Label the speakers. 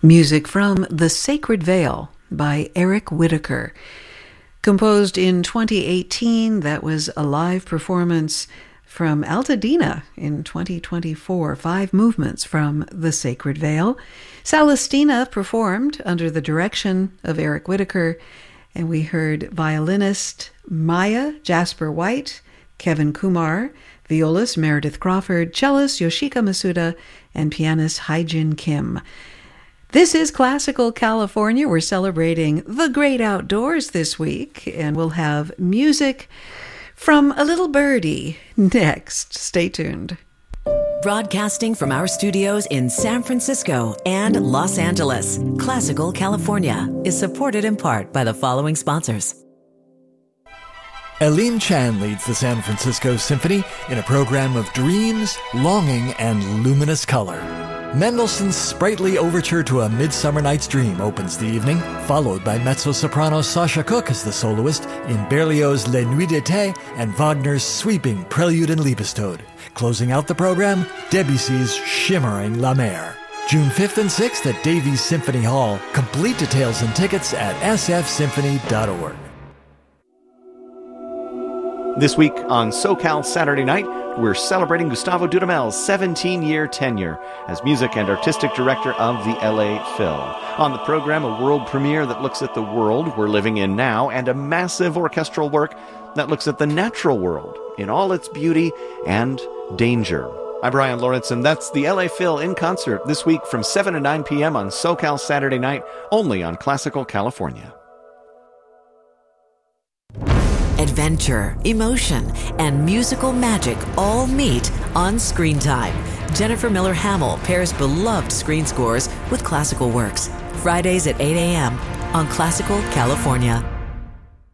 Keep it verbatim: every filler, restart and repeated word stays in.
Speaker 1: Music from The Sacred Veil by Eric Whitacre. Composed in twenty eighteen, that was a live performance from Altadena in twenty twenty-four. Five movements from The Sacred Veil. Celestina performed under the direction of Eric Whitacre, and we heard violinist Maya Jasper White, Kevin Kumar, violist Meredith Crawford, cellist Yoshika Masuda, and pianist Haijin Kim. This is Classical California. We're celebrating the great outdoors this week, and we'll have music from a little birdie next. Stay tuned.
Speaker 2: Broadcasting from our studios in San Francisco and Los Angeles, Classical California is supported in part by the following sponsors.
Speaker 3: Eileen Chan leads the San Francisco Symphony in a program of dreams, longing, and luminous color. Mendelssohn's sprightly overture to A Midsummer Night's Dream opens the evening, followed by mezzo-soprano Sasha Cook as the soloist in Berlioz' Les Nuits d'été and Wagner's sweeping Prelude and Liebestod. Closing out the program, Debussy's shimmering La Mer. June fifth and sixth at Davies Symphony Hall. Complete details and tickets at s f symphony dot org.
Speaker 4: This week on SoCal Saturday Night, we're celebrating Gustavo Dudamel's seventeen-year tenure as music and artistic director of the L A Phil. On the program, a world premiere that looks at the world we're living in now, and a massive orchestral work that looks at the natural world in all its beauty and danger. I'm Brian Lawrence, and that's the L A Phil in concert this week from seven to nine p.m. on SoCal Saturday Night, only on Classical California.
Speaker 2: Adventure, emotion, and musical magic all meet on Screen Time. Jennifer Miller Hamill pairs beloved screen scores with classical works. Fridays at eight a.m. on Classical California.